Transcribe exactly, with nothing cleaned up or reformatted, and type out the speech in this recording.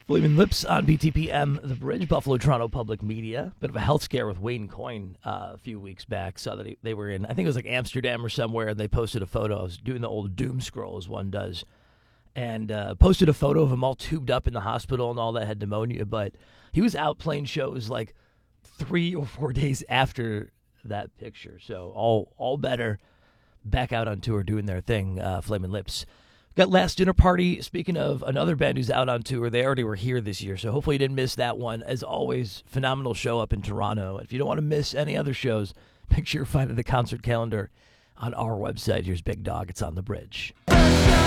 Flaming Lips on B T P M, The Bridge, Buffalo Toronto Public Media. Bit of a health scare with Wayne Coyne uh, a few weeks back. Saw that he, they were in, I think it was like Amsterdam or somewhere, and they posted a photo. I was doing the old doom scroll as one does, and uh, posted a photo of him all tubed up in the hospital and all that, had pneumonia. But he was out playing shows like three or four days after that picture. So all all better, back out on tour doing their thing, uh, Flaming Lips. Got Last Dinner Party. Speaking of another band who's out on tour, they already were here this year, so hopefully you didn't miss that one. As always, phenomenal show up in Toronto. If you don't want to miss any other shows, make sure you're finding the concert calendar on our website. Here's Big Dog. It's on the bridge.